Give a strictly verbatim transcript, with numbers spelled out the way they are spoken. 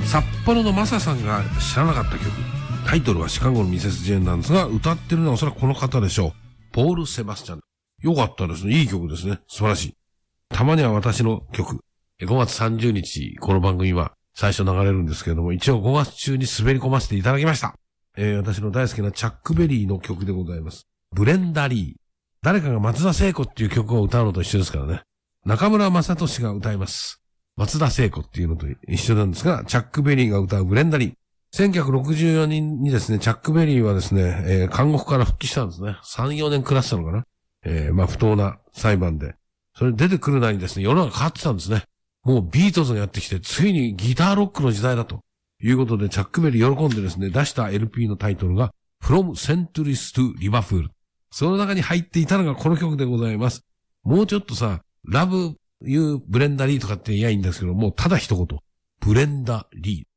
札幌のマサさんが知らなかった曲。タイトルはシカゴのミセス・ジェーンなんですが、歌ってるのはおそらくこの方でしょう。ポール・セバスチャン。よかったですね。いい曲ですね。素晴らしい。たまには私の曲。ごがつさんじゅうにち、この番組は最初流れるんですけれども、一応ごがつ中に滑り込ませていただきました。えー、私の大好きなチャックベリーの曲でございます。ブレンダリー。誰かが松田聖子っていう曲を歌うのと一緒ですからね。中村雅俊が歌います。松田聖子っていうのと一緒なんですが、チャックベリーが歌うブレンダリー。せんきゅうひゃくろくじゅうよねんにですね、チャックベリーはですね、えー、監獄から復帰したんですね。さん、よねん暮らしたのかな。えー、まあ不当な裁判で。それ出てくるなりですね、世の中変わってたんですね。もうビートルズがやってきて、ついにギターロックの時代だということで、チャックベリー喜んでですね、出した エルピー のタイトルが、From Centuries to Liverpool。その中に入っていたのがこの曲でございます。もうちょっとさ、Love You ブレンダリーとかって言えばいいんですけど、もうただ一言、ブレンダリー。